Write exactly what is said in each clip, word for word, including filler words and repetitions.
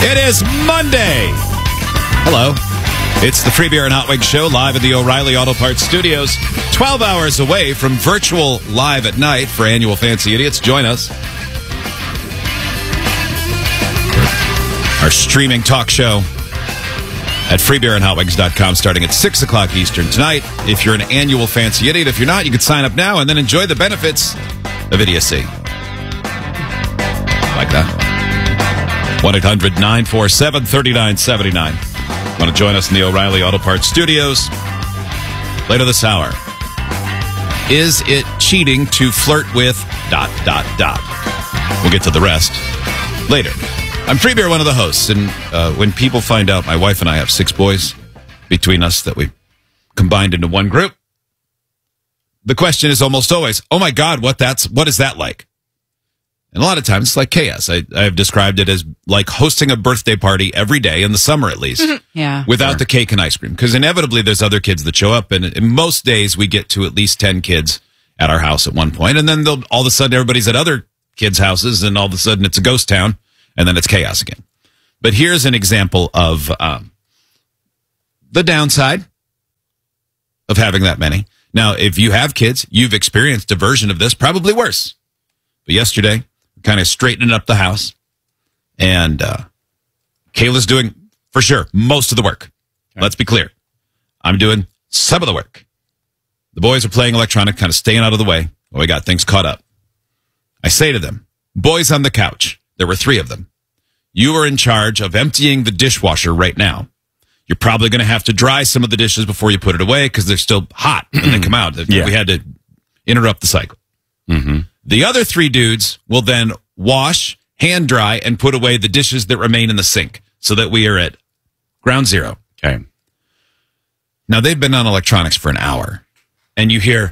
It is Monday. Hello. It's the Free Beer and Hot Wings Show live at the O'Reilly Auto Parts Studios. twelve hours away from virtual live at night for annual Fancy Idiots. Join us. Our streaming talk show at free beer and hot wings dot com starting at six o'clock Eastern tonight. If you're an annual Fancy Idiot, if you're not, you can sign up now and then enjoy the benefits of idiocy. Like that. one eight hundred nine four seven three nine seven nine. Want to join us in the O'Reilly Auto Parts Studios later this hour. Is it cheating to flirt with dot, dot, dot? We'll get to the rest later. I'm Free Beer, one of the hosts, and uh, when people find out my wife and I have six boys between us that we combined into one group, the question is almost always, oh my God, what that's what is that like? And a lot of times it's like chaos. I, I've described it as like hosting a birthday party every day, in the summer at least, yeah, without sure. the cake and ice cream. Because inevitably there's other kids that show up, and, and most days we get to at least ten kids at our house at one point, and then they'll, all of a sudden everybody's at other kids' houses, and all of a sudden it's a ghost town. And then it's chaos again. But here's an example of um, the downside of having that many. Now, if you have kids, you've experienced a version of this, probably worse. But yesterday, kind of straightening up the house. And uh, Kayla's doing, for sure, most of the work. Okay. Let's be clear. I'm doing some of the work. The boys are playing electronic, kind of staying out of the way while we got things caught up. I say to them, boys on the couch. There were three of them. You are in charge of emptying the dishwasher right now. You're probably going to have to dry some of the dishes before you put it away because they're still hot when they come out. If yeah. We had to interrupt the cycle. Mm-hmm. The other three dudes will then wash, hand dry, and put away the dishes that remain in the sink so that we are at ground zero. Okay. Now, they've been on electronics for an hour, and you hear...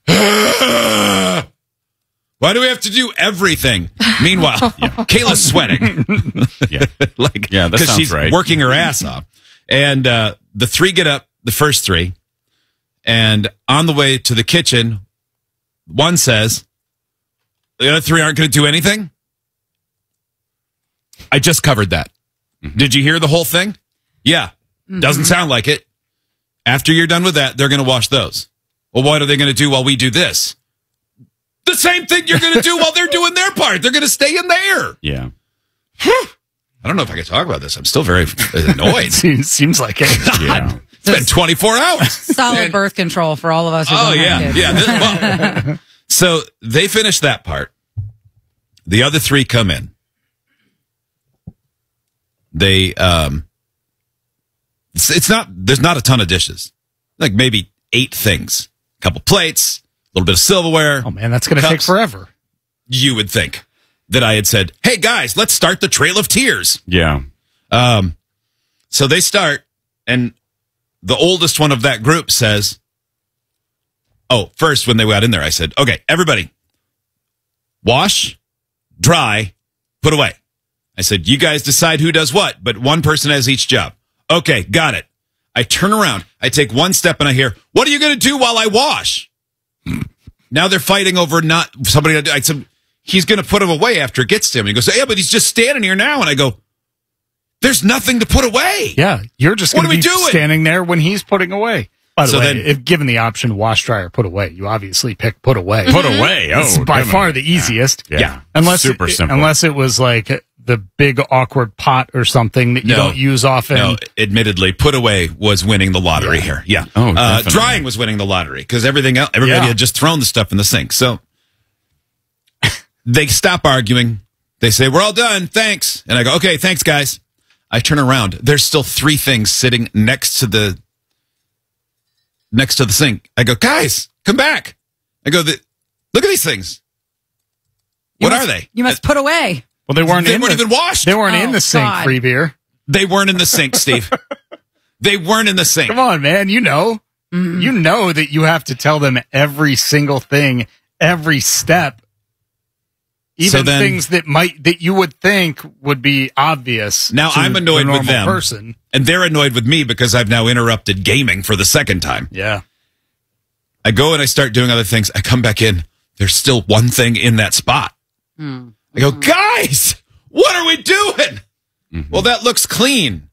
Why do we have to do everything? Meanwhile, yeah. Kayla's sweating. yeah, like yeah, that sounds she's right. working her ass off. And uh, the three get up, the first three, and on the way to the kitchen, one says, "The other three aren't going to do anything." I just covered that. Mm-hmm. Did you hear the whole thing? Yeah, mm-hmm. Doesn't sound like it. After you're done with that, they're going to wash those. Well, what are they going to do while we do this? The same thing you're going to do while they're doing their part. They're going to stay in there. Yeah. I don't know if I can talk about this. I'm still very annoyed. seems, seems like it. Yeah. It's been twenty-four hours. Solid and, birth control for all of us. Who oh, don't yeah. have kids. Yeah. This, well, so they finish that part. The other three come in. They, um, it's, it's not, there's not a ton of dishes. Like maybe eight things. A couple plates. A little bit of silverware. Oh, man, that's going to take forever. You would think that I had said, hey, guys, let's start the Trail of Tears. Yeah. Um. So they start, and the oldest one of that group says, oh, first, when they got in there, I said, okay, everybody, wash, dry, put away. I said, you guys decide who does what, but one person has each job. Okay, got it. I turn around, I take one step, and I hear, what are you going to do while I wash? Now they're fighting over not somebody. I said he's going to put him away after it gets to him. He goes, "Yeah, but he's just standing here now." And I go, "There's nothing to put away." Yeah, you're just going to be doing? standing there when he's putting away. By the so way, then, if given the option, wash, dry, or put away, you obviously pick put away. Put away. Oh, it's by far the easiest. Yeah, yeah. unless super it, simple. Unless it was like the big awkward pot or something that you no, don't use often. No, admittedly, put away was winning the lottery yeah. here. Yeah. Oh, uh, drying was winning the lottery because everything else, everybody yeah. had just thrown the stuff in the sink. So they stop arguing. They say, we're all done. Thanks. And I go, okay, thanks, guys. I turn around. There's still three things sitting next to the next to the sink. I go, guys, come back. I go, look at these things. You what must, are they? You must put away. Well, they weren't. They in weren't the, even washed. They weren't oh, in the sink. God. Free beer. They weren't in the sink, Steve. They weren't in the sink. Come on, man. You know, mm. you know that you have to tell them every single thing, every step, even so then, things that might that you would think would be obvious. Now I'm annoyed the with them, person. and they're annoyed with me because I've now interrupted gaming for the second time. Yeah. I go and I start doing other things. I come back in. There's still one thing in that spot. Mm. I go, guys, what are we doing? Well, that looks clean.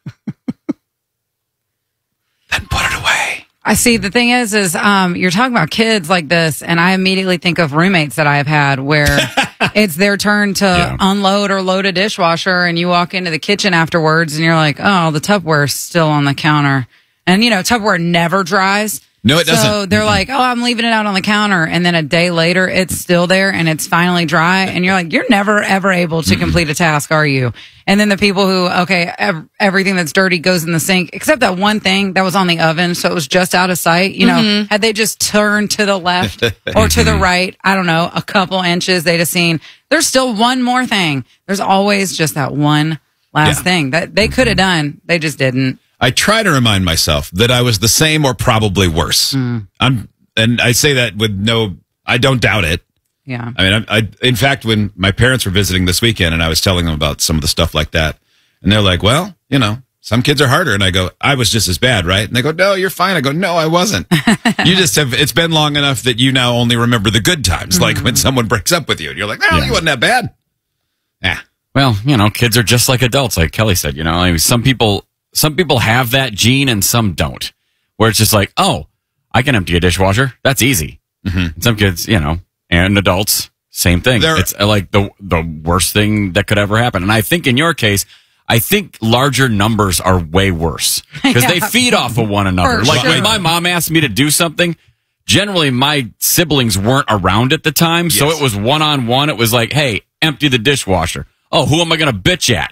Then put it away. I see. The thing is, is um, you're talking about kids like this, and I immediately think of roommates that I have had where it's their turn to Yeah. unload or load a dishwasher, and you walk into the kitchen afterwards, and you're like, "Oh, the Tupperware's still on the counter," and you know, Tupperware never dries. No, it So doesn't. they're like, "Oh, I'm leaving it out on the counter," and then a day later, it's still there and it's finally dry, and you're like, "You're never ever able to complete a task, are you?" And then the people who, okay, ev- everything that's dirty goes in the sink, except that one thing that was on the oven, so it was just out of sight. You know, had they just turned to the left or to the right, I don't know, a couple inches, they'd have seen there's still one more thing. There's always just that one last Yeah. thing that they could have done. They just didn't. I try to remind myself that I was the same or probably worse. I'm, and I say that with no, I don't doubt it. Yeah. I mean, I, I, in fact, when my parents were visiting this weekend and I was telling them about some of the stuff like that, and they're like, well, you know, some kids are harder. And I go, I was just as bad, right? And they go, no, you're fine. I go, no, I wasn't. You just have, it's been long enough that you now only remember the good times, like when someone breaks up with you and you're like, no, Yeah. you wasn't that bad. Yeah. Well, you know, kids are just like adults, like Kelly said. You know, I mean, some people, some people have that gene and some don't. Where it's just like, oh, I can empty a dishwasher. That's easy. And some kids, you know, and adults, same thing. There- it's uh, like the the worst thing that could ever happen. And I think in your case, I think larger numbers are way worse because they Yeah. feed off of one another. For Like sure. when my mom asked me to do something, generally my siblings weren't around at the time, so Yes. it was one on one. It was like, hey, empty the dishwasher. Oh, who am I going to bitch at?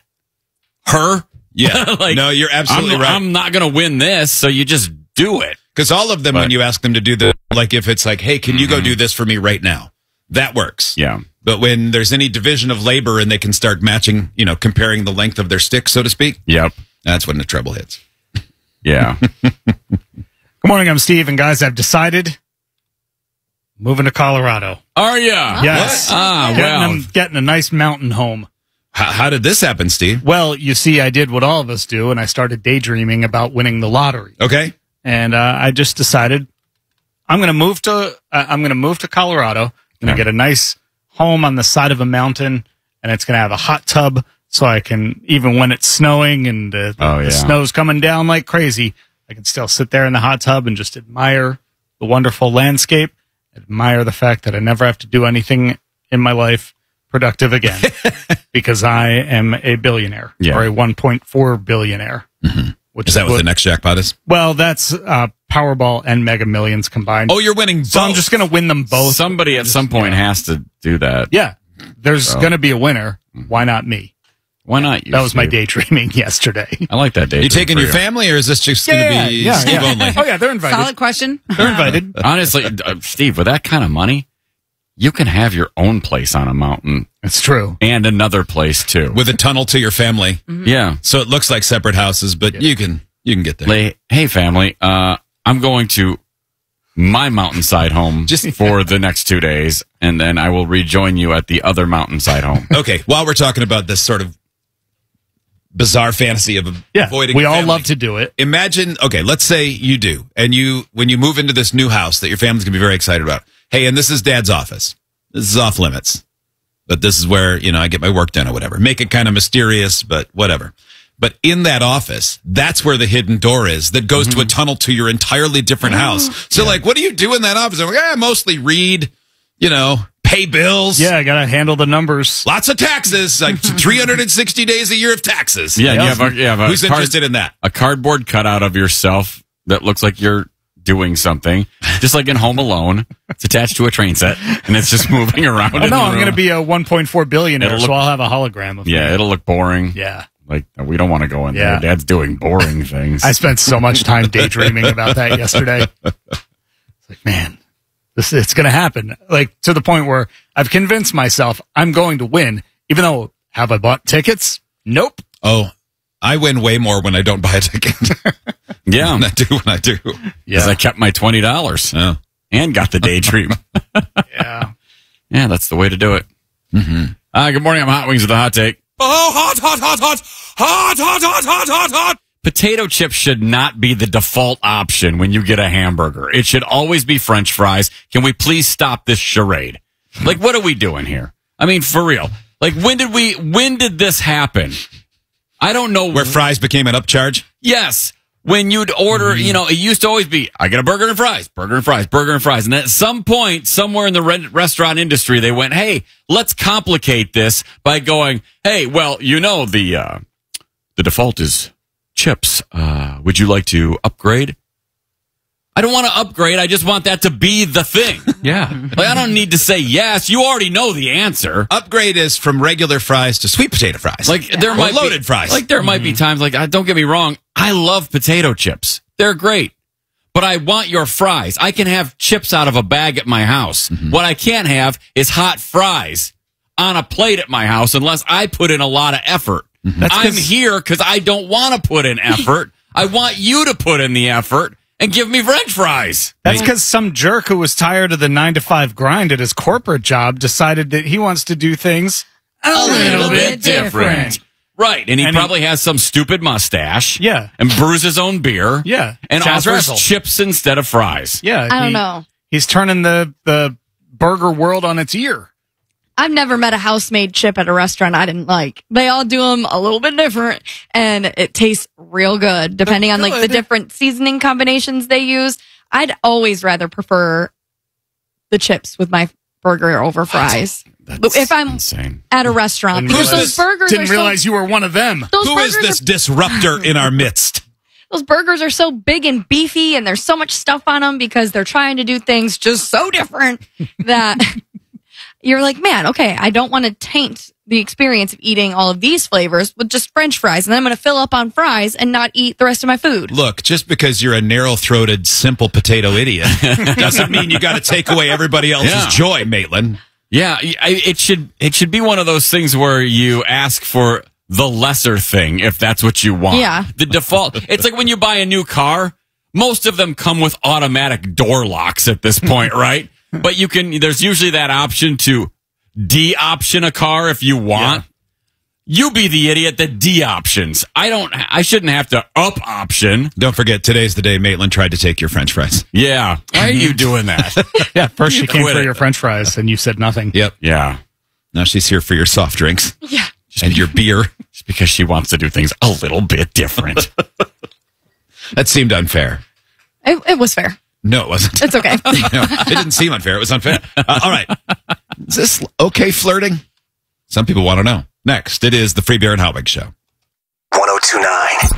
Her? Yeah. Like, no, you're absolutely I'm, right. I'm not going to win this, so you just do it. Because all of them, But- when you ask them to do the, like if it's like, hey, can you go do this for me right now? That works. Yeah. But when there's any division of labor and they can start matching, you know, comparing the length of their stick, so to speak, Yep. that's when the trouble hits. Yeah. Good morning, I'm Steve, and guys, I've decided moving to Colorado. Are you? Yes. Ah, Getting, well. a, getting a nice mountain home. How, how did this happen, Steve? Well, you see, I did what all of us do, and I started daydreaming about winning the lottery. Okay. And uh, I just decided I'm going to move to uh, I'm going to move to Colorado. I'm going to Okay. get a nice home on the side of a mountain, and it's going to have a hot tub, so I can, even when it's snowing and uh, the, Oh, yeah. the snow's coming down like crazy, I can still sit there in the hot tub and just admire the wonderful landscape, admire the fact that I never have to do anything in my life productive again because I am a billionaire Yeah. or a one point four billionaire. Which Is that what what- the next jackpot is? well, that's uh, Powerball and Mega Millions combined. Oh, you're winning both. so I'm just going to win them both. Somebody at some point has to do that. yeah, there's So. going to be a winner. Why not me? Why not you? That was my Steve? daydreaming yesterday. I like that day. You taking your family, or is this just going to be Steve only? Oh yeah, they're invited. Solid question. They're invited. Honestly, uh, Steve, with that kind of money, you can have your own place on a mountain It's true. and another place too. With a tunnel to your family, yeah. so it looks like separate houses, but you can you can get there. Like, hey, family, uh, I'm going to my mountainside home Just- just for the next two days, and then I will rejoin you at the other mountainside home. Okay, while we're talking about this sort of bizarre fantasy of Yeah, avoiding, we your all family, love to do it. imagine. Okay, let's say you do, and you when you move into this new house that your family's gonna be very excited about. Hey, and this is Dad's office. This is off limits, but this is where you know I get my work done or whatever. Make it kind of mysterious, but whatever. But in that office, that's where the hidden door is that goes to a tunnel to your entirely different house. So, like, what do you do in that office? I'm like, yeah, mostly read, you know, pay bills. Yeah, I got to handle the numbers. Lots of taxes, like three hundred sixty days a year of taxes. Yeah, and you have a, you have a Who's card- interested in that? a cardboard cutout of yourself that looks like you're doing something, just like in Home Alone. It's attached to a train set, and it's just moving around. Oh, in no, the I'm room. going to be a one point four billionaire, It'll so look- I'll have a hologram of Yeah, me. it'll look boring. Yeah. Like, we don't want to go in Yeah. there. Dad's doing boring things. I spent so much time daydreaming about that yesterday. It's like, man, this it's going to happen. Like to the point where I've convinced myself I'm going to win, even though have I bought tickets? Nope. Oh, I win way more when I don't buy a ticket yeah, than I do when I do. because I kept my twenty dollars Oh. and got the daydream. Yeah. Yeah, that's the way to do it. Mm-hmm. Uh, good morning. I'm Hot Wings with the hot take. Oh, hot, hot, hot, hot, hot, hot, hot, hot, hot, hot. Potato chips should not be the default option when you get a hamburger. It should always be French fries. Can we please stop this charade? Like, what are we doing here? I mean, for real. Like, when did we, when did this happen? I don't know Where fries became an upcharge? Yes. When you'd order, Mm-hmm. you know, it used to always be, I get a burger and fries, burger and fries, burger and fries. And then at some point, somewhere in the re- restaurant industry, they went, hey, let's complicate this by going, hey, well, you know, the, uh, the default is chips. Uh, would you like to upgrade? I don't want to upgrade. I just want that to be the thing. Yeah. Like, I don't need to say yes. You already know the answer. Upgrade is from regular fries to sweet potato fries. Like there Or might loaded be, fries. Like there might be times like I don't get me wrong, I love potato chips. They're great. But I want your fries. I can have chips out of a bag at my house. What I can't have is hot fries on a plate at my house unless I put in a lot of effort. That's I'm 'cause- here because I don't want to put in effort. I want you to put in the effort and give me French fries. That's because some jerk who was tired of the nine to five grind at his corporate job decided that he wants to do things A little bit different. Right. And he And he- probably has some stupid mustache. Yeah. And brews his own beer. Yeah. And Sounds offers razzle. chips instead of fries. Yeah. I don't he- know. He's turning the, the burger world on its ear. I've never met a house-made chip at a restaurant I didn't like. They all do them a little bit different, and it tastes real good, depending on like the good. different seasoning combinations they use. I'd always rather prefer the chips with my burger over fries. That's If I'm insane. at a restaurant, Didn't because realize- those burgers Didn't are realize so, you were one of them. those Who is burgers this are, disruptor in our midst? those burgers are so big and beefy, and there's so much stuff on them because they're trying to do things just so different that you're like, man, okay, I don't want to taint the experience of eating all of these flavors with just French fries, and then I'm going to fill up on fries and not eat the rest of my food. Look, just because you're a narrow-throated, simple potato idiot doesn't mean you got to take away everybody else's Yeah. joy, Maitland. Yeah, I- it should it should be one of those things where you ask for the lesser thing if that's what you want. Yeah. The default. It's like when you buy a new car, most of them come with automatic door locks at this point, right? But you can there's usually that option to de-option a car if you want. You be the idiot that de-options. I don't I shouldn't have to up option. Don't forget, today's the day Maitland tried to take your French fries. Yeah. Why are you doing that? Yeah. First she came quit for it. your French fries, and you said nothing. Yep. Yeah. Now she's here for your soft drinks Yeah. and your beer. Just because she wants to do things a little bit different. That seemed unfair. It, it was fair. No, it wasn't. It's okay. No, it didn't seem unfair. It was unfair. Uh, all right. Is this okay flirting? Some people want to know. Next, it is the Free Beer and Howbig Show. one oh two point nine